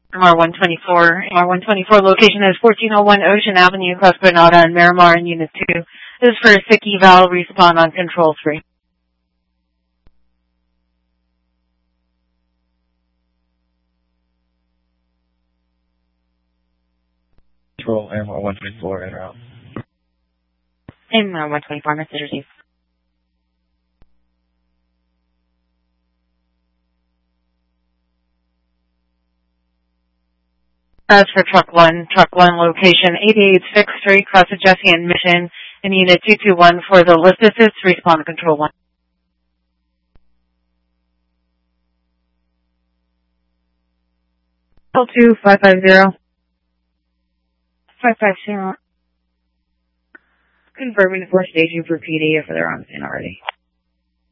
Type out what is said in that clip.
MR124 location is 1401 Ocean Avenue, Class Granada and Miramar in Unit 2. This is for a sick eval, respawn on Control 3. Control MR124 en route. MR124, message received. As for Truck 1 location 88 6th Street, cross of Jesse and Mission in Unit 221 for the lift assist, respawn to Control 1. L2 550. 550. Confirming the 4 staging for PD if they're on scene already.